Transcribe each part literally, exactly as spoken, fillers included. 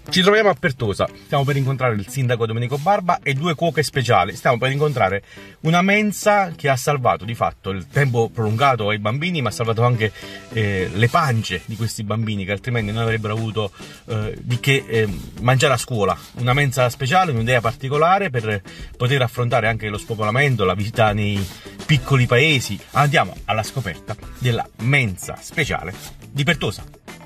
Ci troviamo a Pertosa, stiamo per incontrare il sindaco Domenico Barba e due cuoche speciali. Stiamo per incontrare una mensa che ha salvato di fatto il tempo prolungato ai bambini, ma ha salvato anche eh, le pance di questi bambini che altrimenti non avrebbero avuto eh, di che eh, mangiare a scuola. Una mensa speciale, un'idea particolare per poter affrontare anche lo spopolamento, la vita nei piccoli paesi. Andiamo alla scoperta della mensa speciale di Pertosa.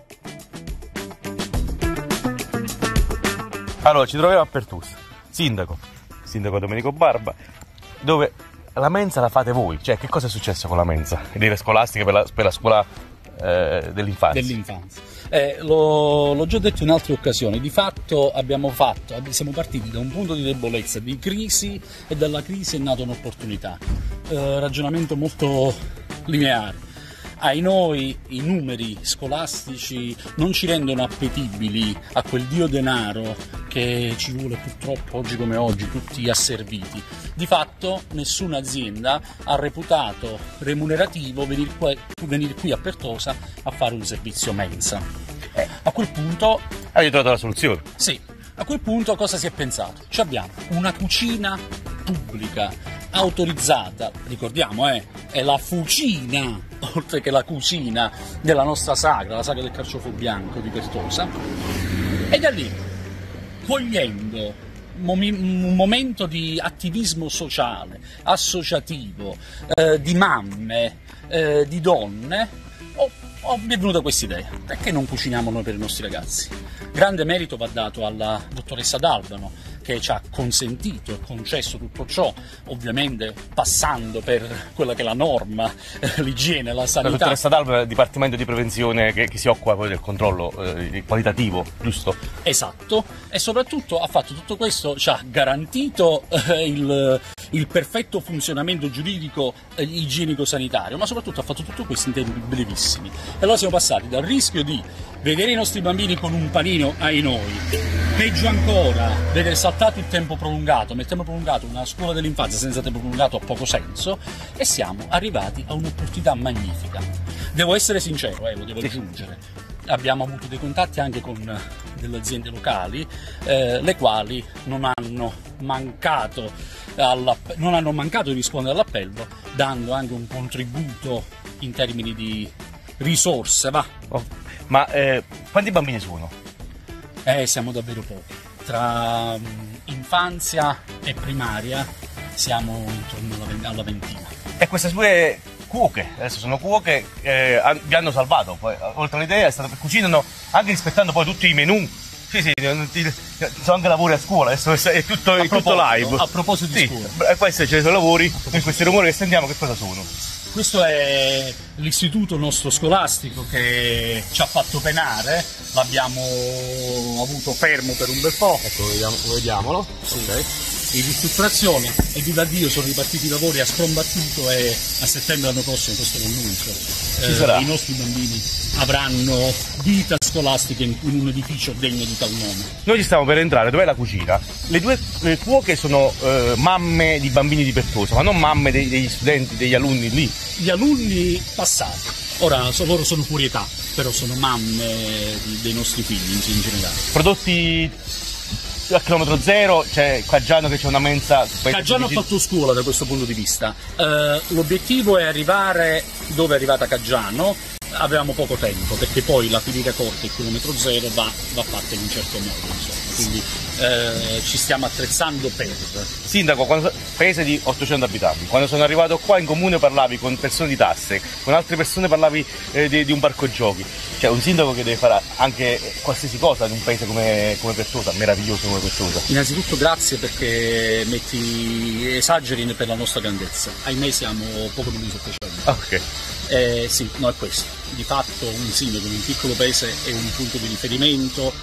Allora, ci troviamo a Pertosa, sindaco, sindaco Domenico Barba, dove la mensa la fate voi, cioè che cosa è successo con la mensa? Idee scolastiche per la, per la scuola eh, dell'infanzia? Dell'infanzia. Eh, l'ho, l'ho già detto in altre occasioni, di fatto abbiamo fatto, siamo partiti da un punto di debolezza, di crisi, e dalla crisi è nata un'opportunità. Eh, ragionamento molto lineare. Ai noi i numeri scolastici non ci rendono appetibili a quel dio denaro che ci vuole purtroppo oggi come oggi tutti asserviti. Di fatto nessuna azienda ha reputato remunerativo venire qui, venire qui a Pertosa a fare un servizio mensa. Eh, a quel punto... Hai trovato la soluzione? Sì, a quel punto cosa si è pensato? Ci abbiamo una cucina pubblica autorizzata, ricordiamo, eh, è la fucina, oltre che la cucina della nostra sagra, la sagra del carciofo bianco di Pertosa, e da lì, cogliendo un momento di attivismo sociale, associativo, eh, di mamme, eh, di donne, oh, oh, mi è venuta questa idea: perché non cuciniamo noi per i nostri ragazzi? Grande merito va dato alla dottoressa D'Albano, che ci ha consentito e concesso tutto ciò, ovviamente passando per quella che è la norma, eh, l'igiene, la sanità. La dottoressa D'Albano è il Dipartimento di Prevenzione che, che si occupa poi del controllo eh, qualitativo, giusto? Esatto, e soprattutto ha fatto tutto questo, ci ha garantito eh, il, il perfetto funzionamento giuridico e igienico-sanitario, ma soprattutto ha fatto tutto questo in tempi brevissimi. E allora siamo passati dal rischio di vedere i nostri bambini con un panino ai noi, peggio ancora, vedere saltato il tempo prolungato, ma il tempo prolungato, una scuola dell'infanzia senza tempo prolungato ha poco senso, e siamo arrivati a un'opportunità magnifica. Devo essere sincero, eh, lo devo aggiungere, abbiamo avuto dei contatti anche con delle aziende locali, eh, le quali non hanno mancato non hanno mancato di rispondere all'appello, dando anche un contributo in termini di risorse, va. Oh. Ma eh, quanti bambini sono? Eh, siamo davvero pochi. Tra um, infanzia e primaria siamo intorno alla, alla ventina. E queste sue cuoche, adesso sono cuoche, eh, vi hanno salvato. Poi, oltre all'idea, è stato che cucinano anche rispettando poi tutti i menù. Sì, sì, sono anche lavori a scuola, adesso è tutto, è tutto live. A proposito di sì, scuola. E questi ce ne sono lavori, e questi rumori che sentiamo che cosa sono? Questo è l'istituto nostro scolastico che ci ha fatto penare, l'abbiamo avuto fermo per un bel po'. Ecco, vediamo, vediamolo. Sì. Okay. In ristrutturazione, e viva Dio sono ripartiti i lavori a sprombattuto, e a settembre l'anno prossimo, questo è l'annuncio, eh, i nostri bambini avranno vita scolastica in, in un edificio degno di tal nome. Noi ci stiamo per entrare, dov'è la cucina? Le due le cuoche sono eh, mamme di bambini di Pertosa, ma non mamme dei, degli studenti, degli alunni lì. Gli alunni passati, ora so, loro sono fuori età, però sono mamme di, dei nostri figli in generale. Prodotti a chilometro zero, c'è Caggiano che c'è una mensa. Caggiano ha fatto scuola da questo punto di vista. Uh, l'obiettivo è arrivare dove è arrivata Caggiano. Avevamo poco tempo, perché poi la filiera corta, il chilometro zero, va, va fatta in un certo modo, insomma. Quindi eh, ci stiamo attrezzando per... Sindaco, quando, paese di ottocento abitanti, quando sono arrivato qua in comune parlavi con persone di tasse, con altre persone parlavi eh, di, di un parco giochi. Cioè un sindaco che deve fare anche qualsiasi cosa in un paese come, come Pertosa, meraviglioso come Pertosa. Innanzitutto grazie, perché metti esageri per la nostra grandezza. Ahimè siamo poco più di settecento. Ok. Eh, sì, no, è questo. Di fatto un sindaco in un piccolo paese è un punto di riferimento